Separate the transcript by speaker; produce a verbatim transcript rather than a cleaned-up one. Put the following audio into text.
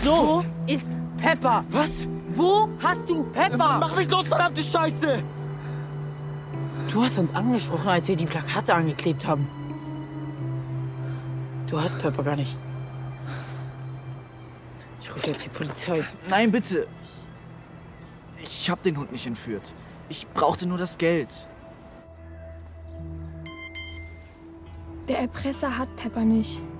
Speaker 1: los?
Speaker 2: Wo ist Pepper?
Speaker 1: Was?
Speaker 2: Wo hast du Pepper?
Speaker 1: Mach mich los, verdammte Scheiße!
Speaker 2: Du hast uns angesprochen, als wir die Plakate angeklebt haben. Du hast Pepper gar nicht. Ich rufe jetzt die Polizei.
Speaker 1: Nein, bitte. Ich hab den Hund nicht entführt. Ich brauchte nur das Geld.
Speaker 3: Der Erpresser hat Pepper nicht.